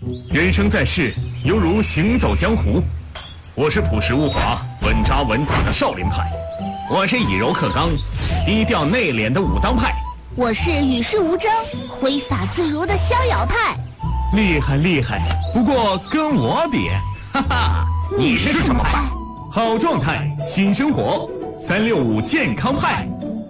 人生在世，犹如行走江湖。我是朴实无华、稳扎稳打的少林派，我是以柔克刚、低调内敛的武当派， 我是与世无争、挥洒自如的逍遥派。 厉害厉害，不过跟我比，哈哈，你是什么派？好状态，新生活，365健康派。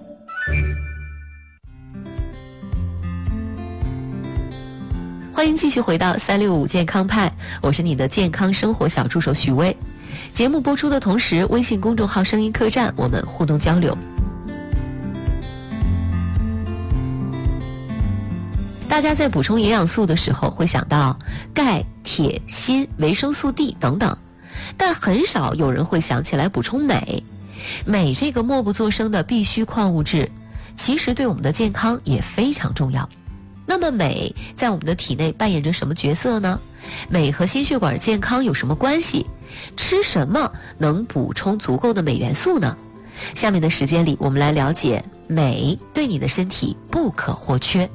欢迎继续回到365健康派，我是你的健康生活小助手许巍。节目播出的同时，微信公众号声音客栈我们互动交流。大家在补充营养素的时候会想到钙、铁、锌、维生素 D 等等，但很少有人会想起来补充镁。镁这个默不作声的必需矿物质，其实对我们的健康也非常重要。那么镁在我们的体内扮演着什么角色呢？镁和心血管健康有什么关系？吃什么能补充足够的镁元素呢？下面的时间里，我们来了解镁对你的身体不可或缺。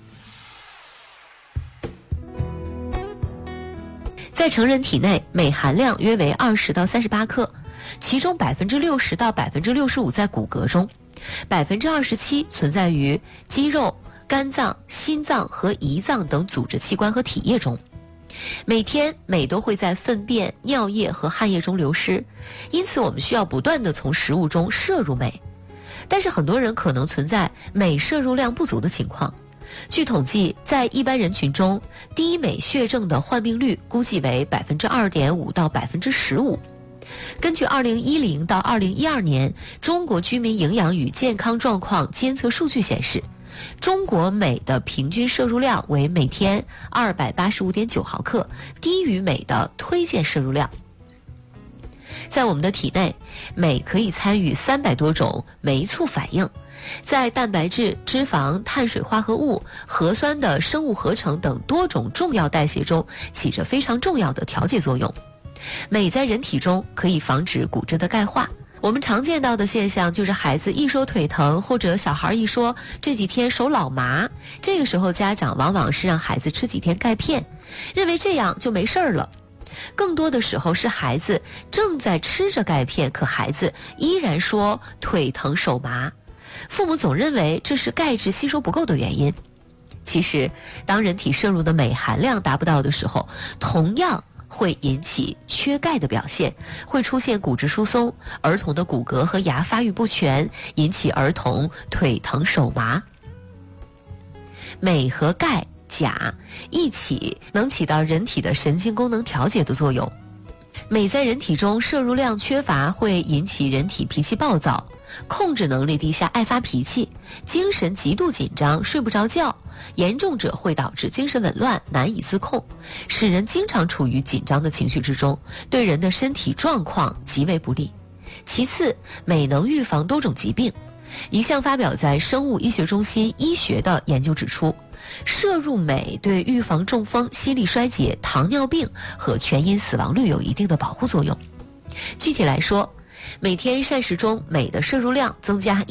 在成人体内，镁含量约为20到38克，其中60%到65%在骨骼中，27%存在于肌肉、肝脏、心脏和胰脏等组织器官和体液中。每天镁都会在粪便、尿液和汗液中流失，因此我们需要不断地从食物中摄入镁。但是很多人可能存在镁摄入量不足的情况。据统计，在一般人群中，低镁血症的患病率估计为2.5%到15%。根据2010到2012年中国居民营养与健康状况监测数据显示，中国镁的平均摄入量为每天285.9毫克，低于镁的推荐摄入量。在我们的体内，镁可以参与300多种酶促反应，在蛋白质、脂肪、碳水化合物、核酸的生物合成等多种重要代谢中起着非常重要的调节作用。镁在人体中可以防止骨质的钙化。我们常见到的现象就是孩子一说腿疼，或者小孩一说这几天手老麻，这个时候家长往往是让孩子吃几天钙片，认为这样就没事儿了。更多的时候是孩子正在吃着钙片，可孩子依然说腿疼手麻，父母总认为这是钙质吸收不够的原因。其实当人体摄入的镁含量达不到的时候，同样会引起缺钙的表现，会出现骨质疏松，儿童的骨骼和牙发育不全，引起儿童腿疼手麻。镁和钙、钾一起能起到人体的神经功能调节的作用。镁在人体中摄入量缺乏会引起人体脾气暴躁，控制能力低下，爱发脾气，精神极度紧张，睡不着觉，严重者会导致精神紊乱，难以自控，使人经常处于紧张的情绪之中，对人的身体状况极为不利。其次，镁能预防多种疾病。一项发表在生物医学中心医学的研究指出，摄入镁对预防中风、心力衰竭、糖尿病和全因死亡率有一定的保护作用。具体来说，每天膳食中镁的摄入量增加